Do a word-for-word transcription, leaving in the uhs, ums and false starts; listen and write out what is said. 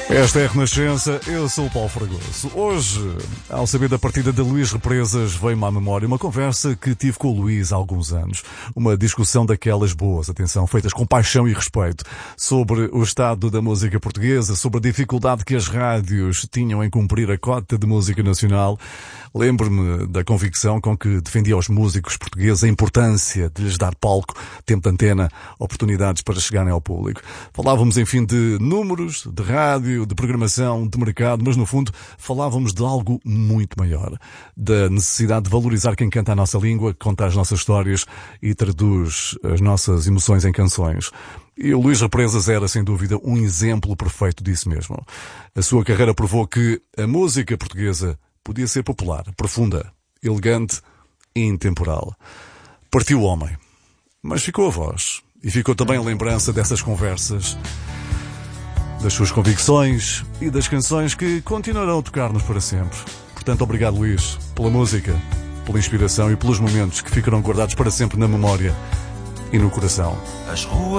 Esta é a Renascença, eu sou o Paulo Fragoso. Hoje, ao saber da partida de Luís Represas, veio-me à memória uma conversa que tive com o Luís há alguns anos. Uma discussão daquelas boas, atenção, feitas com paixão e respeito, sobre o estado da música portuguesa, sobre a dificuldade que as rádios tinham em cumprir a cota de música nacional. Lembro-me da convicção com que defendia aos músicos portugueses a importância de lhes dar palco, tempo de antena, oportunidades para chegarem ao público. Falávamos, enfim, de números, de rádio, de programação, de mercado, mas no fundo falávamos de algo muito maior. Da necessidade de valorizar quem canta a nossa língua, conta as nossas histórias e traduz as nossas emoções em canções. E o Luís Represas era, sem dúvida, um exemplo perfeito disso mesmo. A sua carreira provou que a música portuguesa podia ser popular, profunda, elegante e intemporal. Partiu o homem, mas ficou a voz. E ficou também a lembrança dessas conversas, das suas convicções e das canções que continuarão a tocar-nos para sempre. Portanto, obrigado, Luís, pela música, pela inspiração e pelos momentos que ficarão guardados para sempre na memória e no coração. As ruas